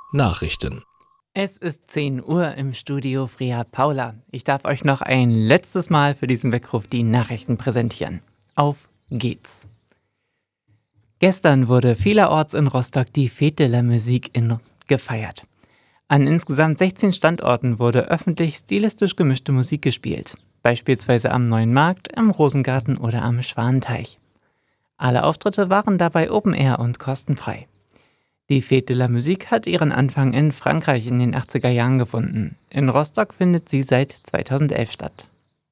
Nachrichten. Es ist 10 Uhr im Studio Freya Paula. Ich darf euch noch ein letztes Mal für diesen Weckruf die Nachrichten präsentieren. Auf geht's. Gestern wurde vielerorts in Rostock die Fête de la Musique gefeiert. An insgesamt 16 Standorten wurde öffentlich stilistisch gemischte Musik gespielt. Beispielsweise am Neuen Markt, im Rosengarten oder am Schwanenteich. Alle Auftritte waren dabei Open Air und kostenfrei. Die Fête de la Musique hat ihren Anfang in Frankreich in den 80er Jahren gefunden. In Rostock findet sie seit 2011 statt.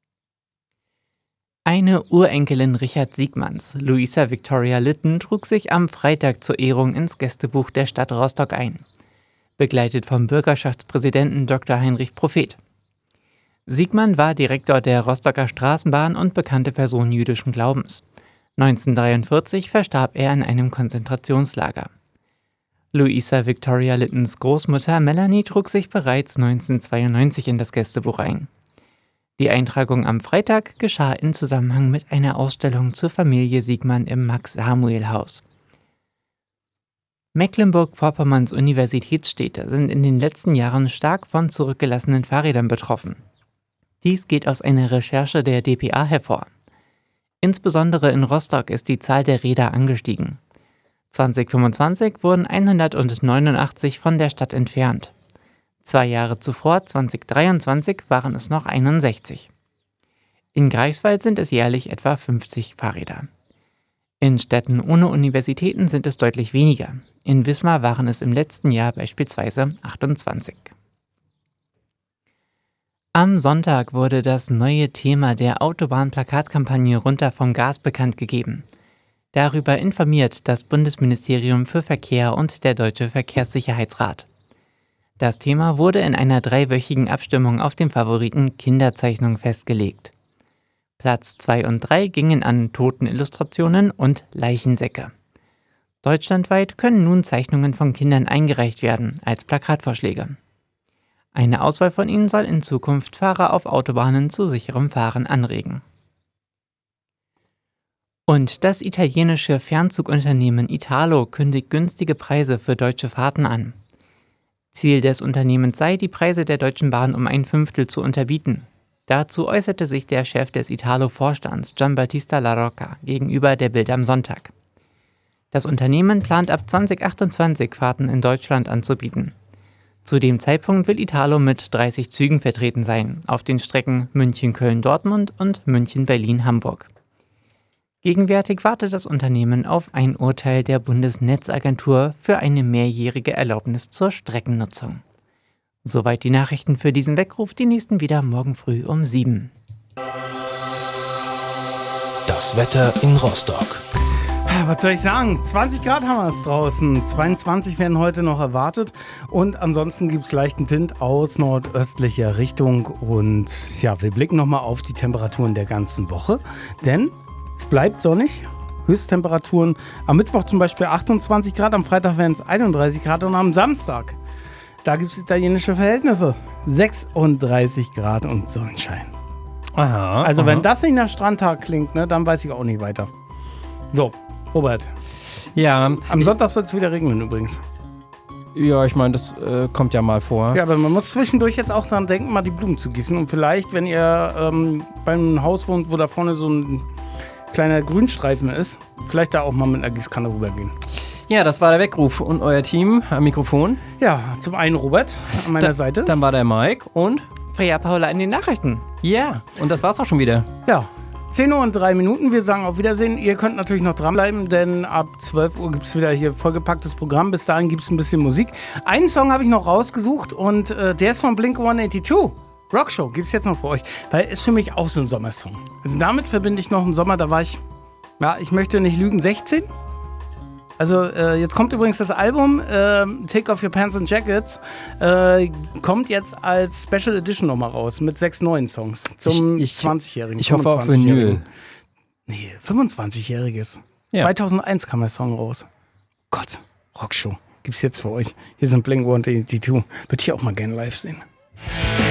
Eine Urenkelin Richard Siegmanns, Luisa Victoria Lytton, trug sich am Freitag zur Ehrung ins Gästebuch der Stadt Rostock ein, begleitet vom Bürgerschaftspräsidenten Dr. Heinrich Prophet. Siegmann war Direktor der Rostocker Straßenbahn und bekannte Person jüdischen Glaubens. 1943 verstarb er in einem Konzentrationslager. Luisa Victoria Lyttons Großmutter Melanie trug sich bereits 1992 in das Gästebuch ein. Die Eintragung am Freitag geschah in Zusammenhang mit einer Ausstellung zur Familie Siegmann im Max-Samuel-Haus. Mecklenburg-Vorpommerns Universitätsstädte sind in den letzten Jahren stark von zurückgelassenen Fahrrädern betroffen. Dies geht aus einer Recherche der dpa hervor. Insbesondere in Rostock ist die Zahl der Räder angestiegen. 2025 wurden 189 von der Stadt entfernt. 2 Jahre zuvor, 2023, waren es noch 61. In Greifswald sind es jährlich etwa 50 Fahrräder. In Städten ohne Universitäten sind es deutlich weniger. In Wismar waren es im letzten Jahr beispielsweise 28. Am Sonntag wurde das neue Thema der Autobahnplakatkampagne Runter vom Gas bekannt gegeben. Darüber informiert das Bundesministerium für Verkehr und der Deutsche Verkehrssicherheitsrat. Das Thema wurde in einer 3-wöchigen Abstimmung auf dem Favoriten Kinderzeichnung festgelegt. Platz 2 und 3 gingen an Totenillustrationen und Leichensäcke. Deutschlandweit können nun Zeichnungen von Kindern eingereicht werden als Plakatvorschläge. Eine Auswahl von ihnen soll in Zukunft Fahrer auf Autobahnen zu sicherem Fahren anregen. Und das italienische Fernzugunternehmen Italo kündigt günstige Preise für deutsche Fahrten an. Ziel des Unternehmens sei, die Preise der Deutschen Bahn um 1/5 zu unterbieten. Dazu äußerte sich der Chef des Italo-Vorstands, Giambattista La Rocca, gegenüber der Bild am Sonntag. Das Unternehmen plant ab 2028 Fahrten in Deutschland anzubieten. Zu dem Zeitpunkt will Italo mit 30 Zügen vertreten sein, auf den Strecken München-Köln-Dortmund und München-Berlin-Hamburg. Gegenwärtig wartet das Unternehmen auf ein Urteil der Bundesnetzagentur für eine mehrjährige Erlaubnis zur Streckennutzung. Soweit die Nachrichten für diesen Weckruf, die nächsten wieder morgen früh um 7. Das Wetter in Rostock. Was soll ich sagen? 20 Grad haben wir es draußen. 22 werden heute noch erwartet. Und ansonsten gibt es leichten Wind aus nordöstlicher Richtung. Und ja, wir blicken nochmal auf die Temperaturen der ganzen Woche. Denn es bleibt sonnig. Höchsttemperaturen am Mittwoch zum Beispiel 28 Grad, am Freitag werden es 31 Grad und am Samstag, da gibt es italienische Verhältnisse. 36 Grad und Sonnenschein. Aha. Also wenn das nicht nach Strandtag klingt, ne, dann weiß ich auch nicht weiter. So, Robert. Ja. Am Sonntag soll es wieder regnen übrigens. Ja, ich meine, das kommt ja mal vor. Ja, aber man muss zwischendurch jetzt auch daran denken, mal die Blumen zu gießen. Und vielleicht, wenn ihr beim Haus wohnt, wo da vorne so ein kleiner Grünstreifen ist, vielleicht da auch mal mit einer Gießkanne rübergehen. Ja, das war der Weckruf und euer Team am Mikrofon. Ja, zum einen Robert an meiner Seite. Dann war der Mike und Freya Paula in den Nachrichten. ja, und das war's auch schon wieder. Ja, 10 Uhr und 3 Minuten. Wir sagen auf Wiedersehen. Ihr könnt natürlich noch dranbleiben, denn ab 12 Uhr gibt es wieder hier vollgepacktes Programm. Bis dahin gibt es ein bisschen Musik. Einen Song habe ich noch rausgesucht und der ist von Blink-182. Rockshow gibt es jetzt noch für euch, weil ist für mich auch so ein Sommersong. Also damit verbinde ich noch einen Sommer, da war ich, ja, ich möchte nicht lügen, 16. Also jetzt kommt übrigens das Album Take Off Your Pants and Jackets, kommt jetzt als Special Edition nochmal raus mit 6 neuen Songs zum 20-Jährigen. Ich hoffe auf Vinyl. Nee, 25-Jähriges. Ja. 2001 kam der Song raus. Gott, Rockshow. Gibt's jetzt für euch. Hier sind Blink-182. Würde ich auch mal gerne live sehen.